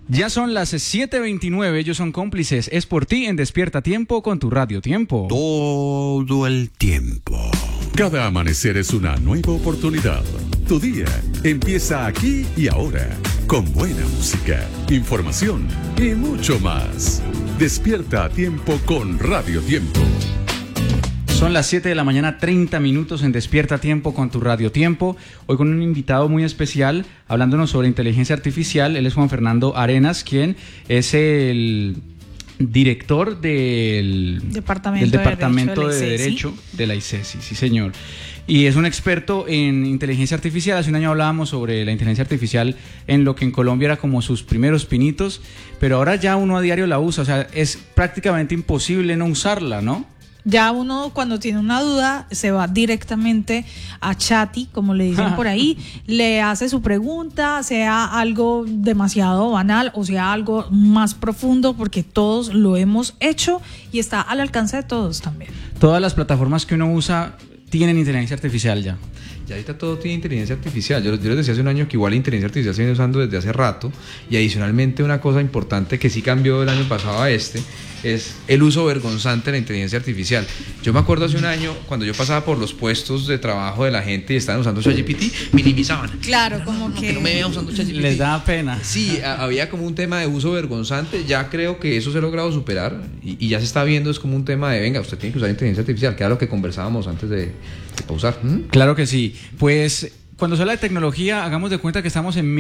Ya son las 7:29, ellos son cómplices. Es por ti en Despierta Tiempo con tu Radio Tiempo. Todo el tiempo. Cada amanecer es una nueva oportunidad. Tu día empieza aquí y ahora, con buena música, información y mucho más. Despierta a tiempo con Radio Tiempo. Son las 7 de la mañana, 30 minutos en Despierta Tiempo con tu Radio Tiempo. Hoy con un invitado muy especial, hablándonos sobre inteligencia artificial. Él es Juan Fernando Arenas, quien es el director del Departamento de Derecho de la ICESI, sí señor. Y es un experto en inteligencia artificial. Hace un año hablábamos sobre la inteligencia artificial en lo que en Colombia era como sus primeros pinitos, pero ahora ya uno a diario la usa, o sea, es prácticamente imposible no usarla, ¿no? Ya uno cuando tiene una duda se va directamente a Chatty, como le dicen por ahí, le hace su pregunta, sea algo demasiado banal o sea algo más profundo, porque todos lo hemos hecho y está al alcance de todos también. Todas las plataformas que uno usa tienen inteligencia artificial ya. Ya ahorita todo tiene inteligencia artificial. Yo les decía hace un año que igual la inteligencia artificial se viene usando desde hace rato, y adicionalmente una cosa importante que sí cambió del año pasado a este es el uso vergonzante de la inteligencia artificial. Yo me acuerdo hace un año cuando yo pasaba por los puestos de trabajo de la gente y estaban usando ChatGPT, minimizaban. Claro, como que no me vean usando ChatGPT. Les da pena. Sí, había como un tema de uso vergonzante. Ya creo que eso se ha logrado superar y ya se está viendo, es como un tema de venga, usted tiene que usar inteligencia artificial, que era lo que conversábamos antes de pausar. Claro que sí. Pues cuando se habla de tecnología, hagamos de cuenta que estamos en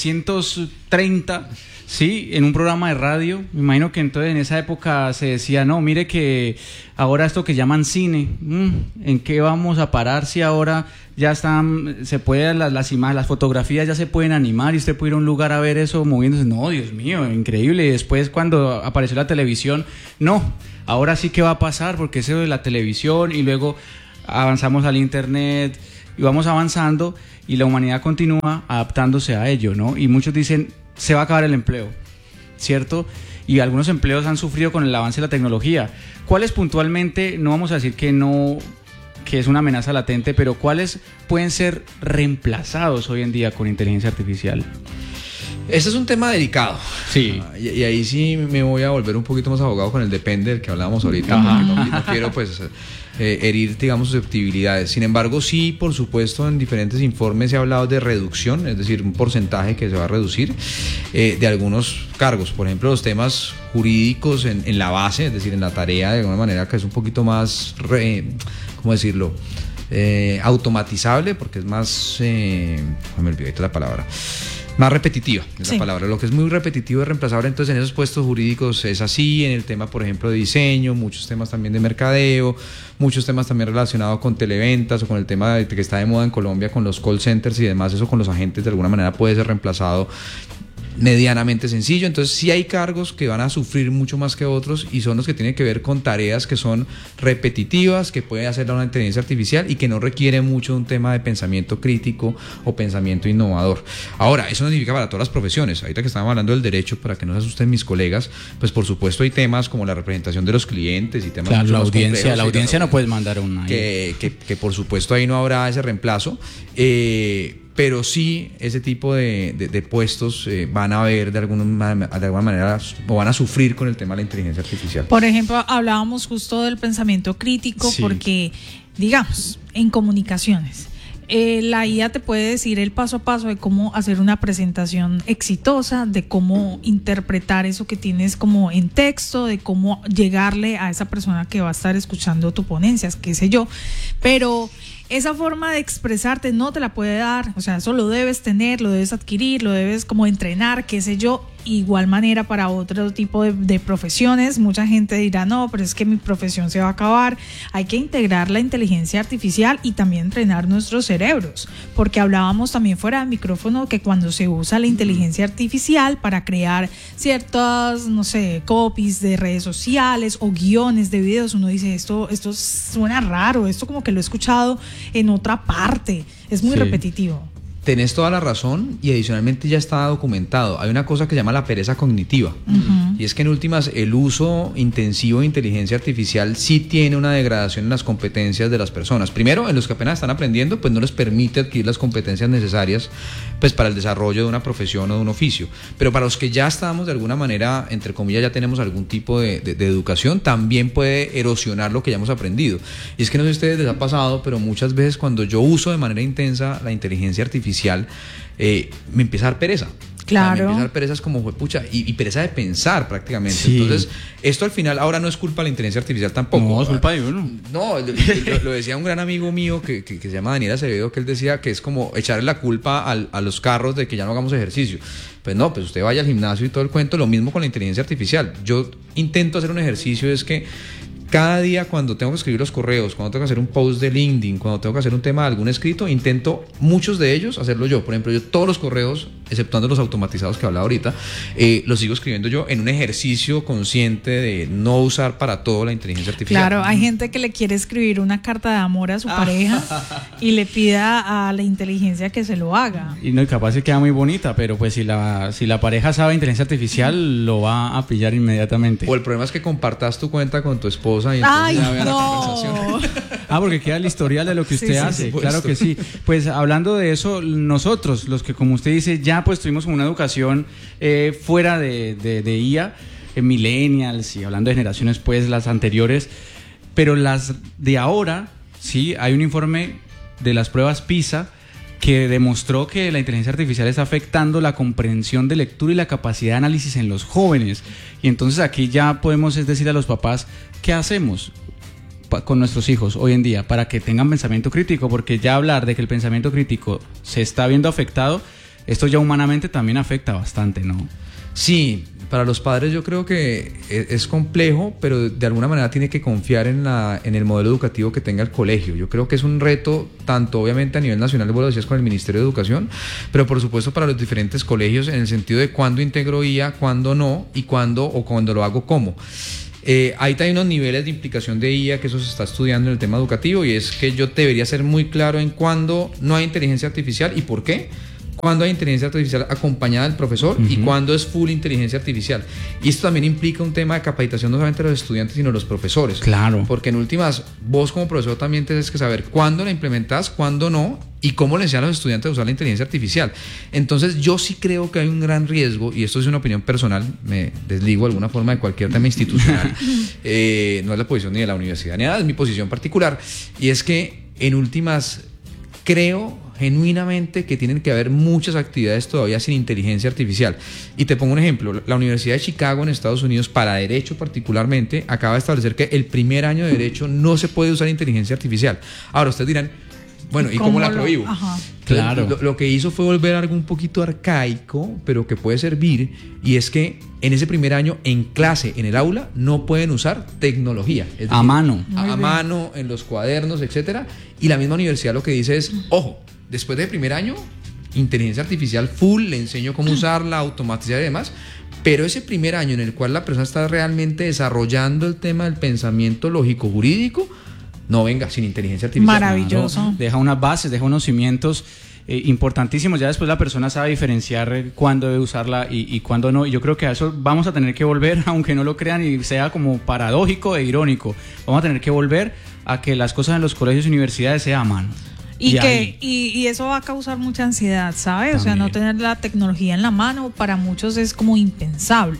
1930, ¿sí? En un programa de radio. Me imagino que entonces en esa época se decía, no, mire que ahora esto que llaman cine, ¿en qué vamos a parar si ahora ya están, se puede, las imágenes, las fotografías ya se pueden animar y usted puede ir a un lugar a ver eso moviéndose? No, Dios mío, increíble. Y después cuando apareció la televisión, no, ahora sí que va a pasar, porque eso de la televisión, y luego avanzamos al internet y vamos avanzando y la humanidad continúa adaptándose a ello, ¿no? Y muchos dicen, se va a acabar el empleo, ¿cierto? Y algunos empleos han sufrido con el avance de la tecnología. ¿Cuáles puntualmente, no vamos a decir que no, que es una amenaza latente, pero cuáles pueden ser reemplazados hoy en día con inteligencia artificial? Este es un tema delicado. Sí. Y ahí sí me voy a volver un poquito más abogado con el depende del que hablábamos ahorita, porque no quiero pues herir, digamos, susceptibilidades. Sin embargo, sí, por supuesto, en diferentes informes se ha hablado de reducción, es decir, un porcentaje que se va a reducir de algunos cargos. Por ejemplo, los temas jurídicos en la base, es decir, en la tarea, de alguna manera que es un poquito más, ¿cómo decirlo? Automatizable, porque es más, me olvidé ahorita la palabra, más repetitiva, es la palabra. Lo que es muy repetitivo es reemplazable. Entonces en esos puestos jurídicos es así, en el tema, por ejemplo, de diseño, muchos temas también de mercadeo, muchos temas también relacionados con televentas o con el tema que está de moda en Colombia con los call centers y demás. Eso con los agentes de alguna manera puede ser reemplazado medianamente sencillo. Entonces sí hay cargos que van a sufrir mucho más que otros, y son los que tienen que ver con tareas que son repetitivas, que puede hacer una inteligencia artificial y que no requiere mucho un tema de pensamiento crítico o pensamiento innovador. Ahora, eso no significa para todas las profesiones. Ahorita que estamos hablando del derecho, para que no se asusten mis colegas, pues por supuesto hay temas como la representación de los clientes y temas, claro, la audiencia no puedes mandar una que por supuesto ahí no habrá ese reemplazo, pero sí ese tipo de puestos van a haber de alguna manera o van a sufrir con el tema de la inteligencia artificial. Por ejemplo, hablábamos justo del pensamiento crítico, sí, porque, digamos, en comunicaciones, la IA te puede decir el paso a paso de cómo hacer una presentación exitosa, de cómo interpretar eso que tienes como en texto, de cómo llegarle a esa persona que va a estar escuchando tu ponencia, qué sé yo, pero esa forma de expresarte no te la puede dar, o sea, eso lo debes tener, lo debes adquirir, lo debes como entrenar, qué sé yo. Igual manera para otro tipo de profesiones, mucha gente dirá, no, pero es que mi profesión se va a acabar. Hay que integrar la inteligencia artificial y también entrenar nuestros cerebros, porque hablábamos también fuera del micrófono que cuando se usa la inteligencia artificial para crear ciertas, no sé, copies de redes sociales o guiones de videos, uno dice, esto suena raro, esto como que lo he escuchado en otra parte, es muy repetitivo. Tenés toda la razón, y adicionalmente ya está documentado. Hay una cosa que se llama la pereza cognitiva, y es que en últimas el uso intensivo de inteligencia artificial sí tiene una degradación en las competencias de las personas. Primero, en los que apenas están aprendiendo, pues no les permite adquirir las competencias necesarias pues para el desarrollo de una profesión o de un oficio, pero para los que ya estamos de alguna manera, entre comillas, ya tenemos algún tipo de educación, también puede erosionar lo que ya hemos aprendido. Y es que no sé si a ustedes les ha pasado, pero muchas veces cuando yo uso de manera intensa la inteligencia artificial, me empieza a dar pereza. Claro. Me empieza a dar pereza, es como, pucha, y pereza de pensar prácticamente. Sí. Entonces, esto al final ahora no es culpa de la inteligencia artificial tampoco. No, es culpa de uno. No, lo decía un gran amigo mío que se llama Daniel Acevedo, que él decía que es como echarle la culpa a los carros de que ya no hagamos ejercicio. Pues no, pues usted vaya al gimnasio y todo el cuento, lo mismo con la inteligencia artificial. Yo intento hacer un ejercicio, es que cada día cuando tengo que escribir los correos, cuando tengo que hacer un post de LinkedIn, cuando tengo que hacer un tema de algún escrito, intento muchos de ellos hacerlo yo. Por ejemplo, yo todos los correos, exceptuando los automatizados que hablaba ahorita, los sigo escribiendo yo en un ejercicio consciente de no usar para todo la inteligencia artificial. Claro, hay gente que le quiere escribir una carta de amor a su pareja y le pida a la inteligencia que se lo haga. Y no, y capaz se queda muy bonita, pero pues si la pareja sabe inteligencia artificial, lo va a pillar inmediatamente. O el problema es que compartas tu cuenta con tu esposa y entonces ¡ay, ya vean la no! conversación. Porque queda el historial de lo que usted Sí, hace, por claro supuesto. que sí. Pues hablando de eso, nosotros, los que como usted dice, ya pues tuvimos una educación fuera de IA, millennials, y hablando de generaciones pues las anteriores, pero las de ahora, sí, hay un informe de las pruebas PISA que demostró que la inteligencia artificial está afectando la comprensión de lectura y la capacidad de análisis en los jóvenes. Y entonces aquí ya podemos decir a los papás, ¿qué hacemos con nuestros hijos hoy en día para que tengan pensamiento crítico? Porque ya hablar de que el pensamiento crítico se está viendo afectado, esto ya humanamente también afecta bastante, ¿no? Sí, para los padres yo creo que es complejo, pero de alguna manera tiene que confiar en el modelo educativo que tenga el colegio. Yo creo que es un reto, tanto obviamente a nivel nacional, vos lo decías, con el Ministerio de Educación, pero por supuesto para los diferentes colegios, en el sentido de cuándo integro IA, cuándo no, y cuándo lo hago cómo. Ahí hay unos niveles de implicación de IA que eso se está estudiando en el tema educativo, y es que yo debería ser muy claro en cuándo no hay inteligencia artificial y por qué. Cuándo hay inteligencia artificial acompañada del profesor y cuándo es full inteligencia artificial. Y esto también implica un tema de capacitación no solamente de los estudiantes, sino de los profesores. Claro. Porque en últimas, vos como profesor también tienes que saber cuándo la implementás, cuándo no, y cómo le enseñan a los estudiantes a usar la inteligencia artificial. Entonces yo sí creo que hay un gran riesgo, y esto es una opinión personal, me desligo de alguna forma de cualquier tema institucional, no es la posición ni de la universidad ni nada, es mi posición particular, y es que en últimas creo genuinamente que tienen que haber muchas actividades todavía sin inteligencia artificial. Y te pongo un ejemplo, la Universidad de Chicago en Estados Unidos, para Derecho particularmente, acaba de establecer que el primer año de Derecho no se puede usar inteligencia artificial. Ahora ustedes dirán, bueno, ¿y cómo la prohíbo? Ajá. Claro. Lo que hizo fue volver algo un poquito arcaico, pero que puede servir, y es que en ese primer año, en clase, en el aula, no pueden usar tecnología. Es decir, A mano. A mano, en los cuadernos, etcétera. Y la misma universidad lo que dice es, ojo, después del primer año, inteligencia artificial full, le enseño cómo usarla, automatizar y demás, pero ese primer año en el cual la persona está realmente desarrollando el tema del pensamiento lógico jurídico, no venga sin inteligencia artificial. Maravilloso. Claro, deja unas bases, deja unos cimientos importantísimos. Ya después la persona sabe diferenciar cuándo debe usarla y cuándo no. Y yo creo que a eso vamos a tener que volver, aunque no lo crean y sea como paradójico e irónico. Vamos a tener que volver a que las cosas en los colegios y universidades sean a mano. Y eso va a causar mucha ansiedad, ¿sabes? También. O sea, no tener la tecnología en la mano para muchos es como impensable.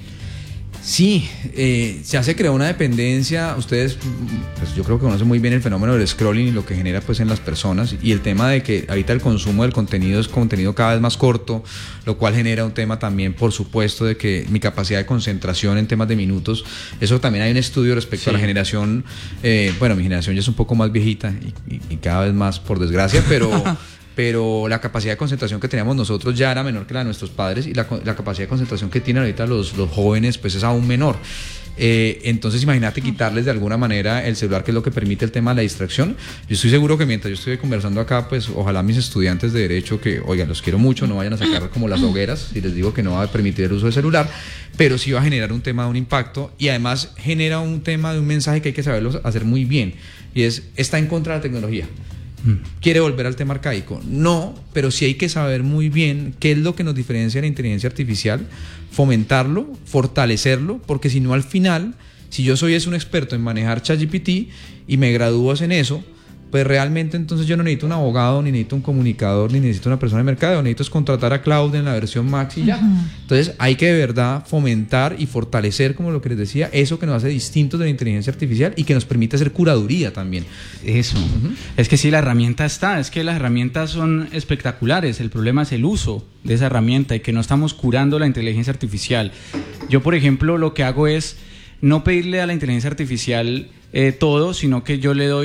Sí, ya se creó una dependencia. Ustedes, pues yo creo que conocen muy bien el fenómeno del scrolling y lo que genera pues en las personas, y el tema de que ahorita el consumo del contenido es contenido cada vez más corto, lo cual genera un tema también, por supuesto, de que mi capacidad de concentración en temas de minutos, eso también hay un estudio respecto a la generación, bueno, mi generación ya es un poco más viejita y cada vez más, por desgracia, pero la capacidad de concentración que teníamos nosotros ya era menor que la de nuestros padres, y la capacidad de concentración que tienen ahorita los jóvenes pues es aún menor. Entonces imagínate quitarles de alguna manera el celular, que es lo que permite el tema de la distracción. Yo estoy seguro que mientras yo estoy conversando acá, pues ojalá mis estudiantes de Derecho, que oigan, los quiero mucho, no vayan a sacar como las hogueras si les digo que no va a permitir el uso del celular, pero sí va a generar un tema de un impacto, y además genera un tema de un mensaje que hay que saberlo hacer muy bien, y es, está en contra de la tecnología. quiere volver al tema arcaico. No, pero sí hay que saber muy bien qué es lo que nos diferencia de la inteligencia artificial, fomentarlo, fortalecerlo, porque si no al final, si yo soy un experto en manejar ChatGPT y me gradúas en eso, pues realmente entonces yo no necesito un abogado, ni necesito un comunicador, ni necesito una persona de mercadeo, necesito es contratar a Cloud en la versión Max y ya. Entonces hay que de verdad fomentar y fortalecer, como lo que les decía, eso que nos hace distintos de la inteligencia artificial y que nos permite hacer curaduría también. Eso. Es que sí, la herramienta está, es que las herramientas son espectaculares, el problema es el uso de esa herramienta y que no estamos curando la inteligencia artificial. Yo, por ejemplo, lo que hago es no pedirle a la inteligencia artificial todo, sino que yo yo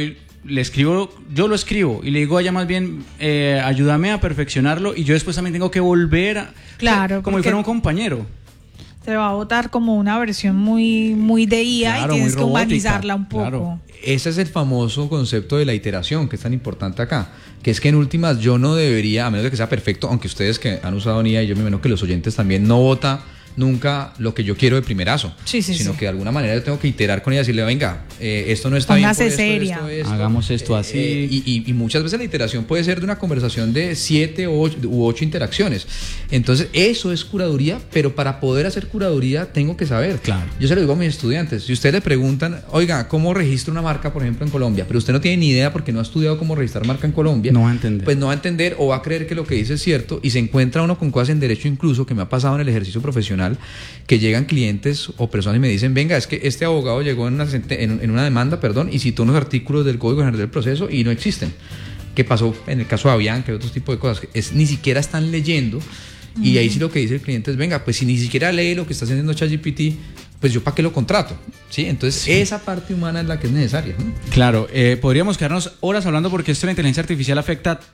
lo escribo y le digo a ella más bien, ayúdame a perfeccionarlo y yo después también tengo que volver a... Claro, como si fuera un compañero. Te va a botar como una versión muy de IA, claro, y tienes que humanizarla un poco. Claro. Ese es el famoso concepto de la iteración, que es tan importante acá, que es que en últimas yo no debería, a menos de que sea perfecto, aunque ustedes que han usado IA y yo me imagino que los oyentes también, no vota nunca lo que yo quiero de primerazo, sino que de alguna manera yo tengo que iterar con ella y decirle, venga, esto no está Póngase bien por seria. esto, hagamos esto así. Y muchas veces la iteración puede ser de una conversación de 7 u 8 interacciones. Entonces eso es curaduría, pero para poder hacer curaduría tengo que saber. Claro. Yo se lo digo a mis estudiantes, si ustedes le preguntan, oiga, ¿cómo registro una marca, por ejemplo, en Colombia? Pero usted no tiene ni idea porque no ha estudiado cómo registrar marca en Colombia. No va a entender. Pues no va a entender o va a creer que lo que dice es cierto y se encuentra uno con cosas en derecho incluso, que me ha pasado en el ejercicio profesional, que llegan clientes o personas y me dicen, venga, es que este abogado llegó en una demanda, y citó unos artículos del Código General del Proceso y no existen. ¿Qué pasó en el caso de Avianca y otros tipos de cosas? Ni siquiera están leyendo y ahí sí lo que dice el cliente es, venga, pues si ni siquiera lee lo que está haciendo ChatGPT, pues yo para qué lo contrato, ¿sí? Entonces esa parte humana es la que es necesaria, ¿no? Claro, podríamos quedarnos horas hablando porque esto de la inteligencia artificial afecta a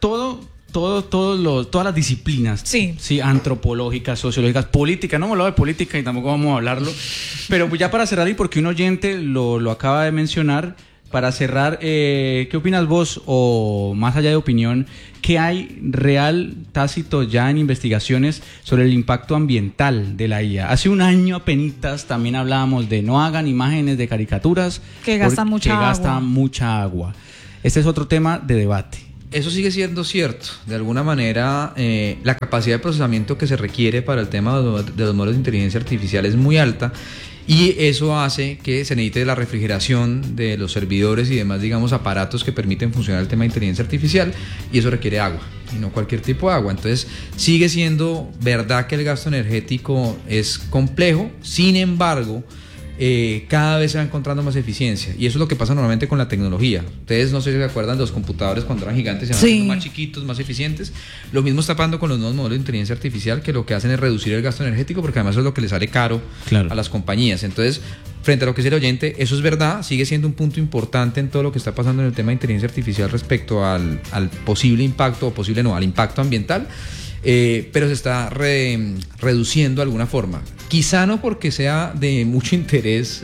todas las disciplinas, sí, antropológicas, sociológicas, políticas. No hemos hablado de política y tampoco vamos a hablarlo, pero ya para cerrar y porque un oyente lo acaba de mencionar, para cerrar, ¿qué opinas vos, o más allá de opinión, qué hay real, tácito ya en investigaciones sobre el impacto ambiental de la IA? Hace un año apenitas también hablábamos de no hagan imágenes de caricaturas que gastan mucha agua. Este es otro tema de debate. Eso sigue siendo cierto. De alguna manera, la capacidad de procesamiento que se requiere para el tema de los modelos de inteligencia artificial es muy alta y eso hace que se necesite la refrigeración de los servidores y demás, digamos, aparatos que permiten funcionar el tema de inteligencia artificial, y eso requiere agua y no cualquier tipo de agua. Entonces, sigue siendo verdad que el gasto energético es complejo, sin embargo, cada vez se va encontrando más eficiencia y eso es lo que pasa normalmente con la tecnología. Ustedes no sé si se acuerdan de los computadores cuando eran gigantes, se van haciendo más chiquitos, más eficientes. Lo mismo está pasando con los nuevos modelos de inteligencia artificial, que lo que hacen es reducir el gasto energético, porque además es lo que les sale caro a las compañías. Entonces, frente a lo que dice el oyente, eso es verdad, sigue siendo un punto importante en todo lo que está pasando en el tema de inteligencia artificial respecto al posible impacto, al impacto ambiental. Pero se está reduciendo de alguna forma, quizá no porque sea de mucho interés,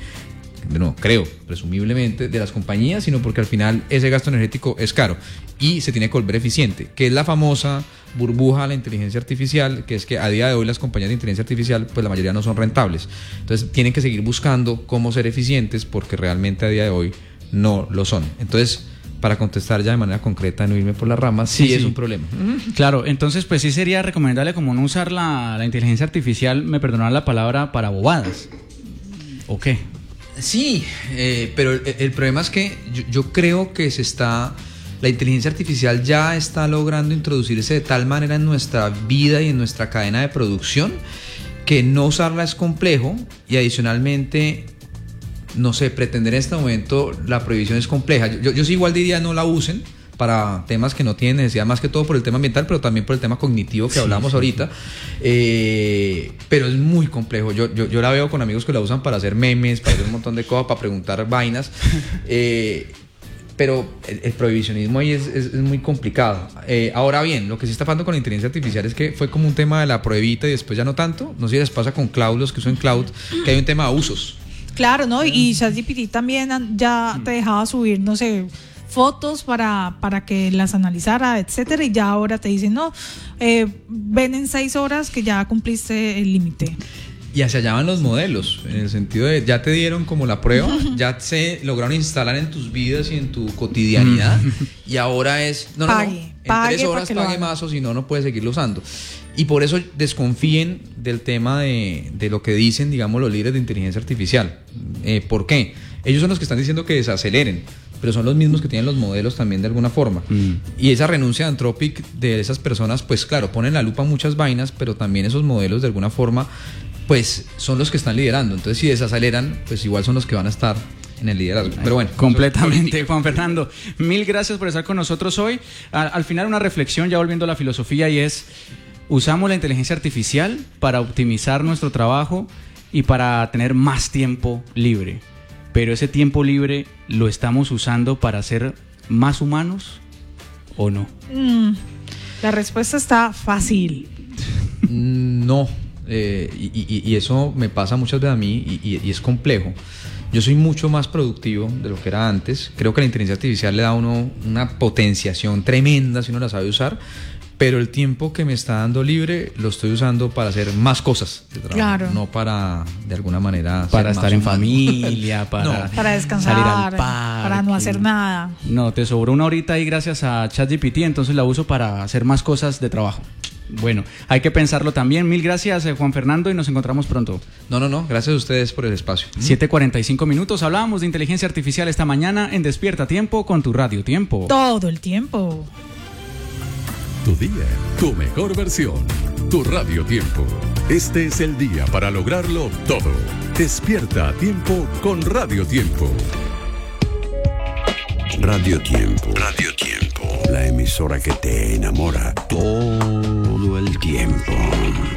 presumiblemente de las compañías, sino porque al final ese gasto energético es caro y se tiene que volver eficiente, que es la famosa burbuja de la inteligencia artificial, que es que a día de hoy las compañías de inteligencia artificial, pues la mayoría no son rentables, entonces tienen que seguir buscando cómo ser eficientes, porque realmente a día de hoy no lo son. Entonces, para contestar ya de manera concreta, no irme por las ramas, sí es un problema. Claro, entonces pues sí sería recomendable como no usar la inteligencia artificial, me perdonarán la palabra, para bobadas. ¿O qué? Sí, pero el problema es que yo creo que la inteligencia artificial ya está logrando introducirse de tal manera en nuestra vida y en nuestra cadena de producción que no usarla es complejo, y adicionalmente, no sé, pretender en este momento la prohibición es compleja. Yo sí igual diría no la usen para temas que no tienen necesidad, más que todo por el tema ambiental, pero también por el tema cognitivo que hablamos ahorita. Pero es muy complejo. Yo la veo con amigos que la usan para hacer memes, para hacer un montón de cosas, para preguntar vainas. Pero el prohibicionismo ahí es muy complicado. Ahora bien, lo que sí está pasando con la inteligencia artificial es que fue como un tema de la pruebita y después ya no tanto. No sé si les pasa con Cloud, los que usan Cloud, que hay un tema de usos. Claro, ¿no? Y ChatGPT también ya te dejaba subir, no sé, fotos para que las analizara, etcétera, y ya ahora te dicen, no, ven en 6 horas que ya cumpliste el límite. Y hacia allá van los modelos, en el sentido de ya te dieron como la prueba, ya se lograron instalar en tus vidas y en tu cotidianidad, y ahora es, no, en 3 horas pague más, o si no, no puede seguirlo usando. Y por eso desconfíen del tema de lo que dicen, digamos, los líderes de inteligencia artificial. ¿Por qué? Ellos son los que están diciendo que desaceleren, pero son los mismos que tienen los modelos también de alguna forma. Y esa renuncia de Anthropic de esas personas, pues claro, ponen la lupa muchas vainas, pero también esos modelos de alguna forma, pues son los que están liderando. Entonces, si desaceleran, pues igual son los que van a estar en el liderazgo. Pero bueno, completamente, Juan Fernando. Mil gracias por estar con nosotros hoy. Al final, una reflexión, ya volviendo a la filosofía, y es: usamos la inteligencia artificial para optimizar nuestro trabajo y para tener más tiempo libre. Pero ese tiempo libre, ¿lo estamos usando para ser más humanos o no? La respuesta está fácil. No. Y eso me pasa muchas veces a mí y es complejo. Yo soy mucho más productivo de lo que era antes. Creo que la inteligencia artificial le da a uno una potenciación tremenda si uno la sabe usar, pero el tiempo que me está dando libre lo estoy usando para hacer más cosas de trabajo, claro. No para, de alguna manera, para estar en familia, para descansar, salir al parque, para no hacer nada. No, te sobró una horita ahí gracias a ChatGPT, entonces la uso para hacer más cosas de trabajo. Bueno, hay que pensarlo también. Mil gracias, Juan Fernando, y nos encontramos pronto. No, gracias a ustedes por el espacio. 7:45 minutos. Hablábamos de inteligencia artificial esta mañana en Despierta Tiempo con tu Radio Tiempo. Todo el tiempo. Tu día, tu mejor versión, tu Radio Tiempo. Este es el día para lograrlo todo. Despierta a tiempo con Radio Tiempo. Radio Tiempo. Radio Tiempo. La emisora que te enamora todo el tiempo.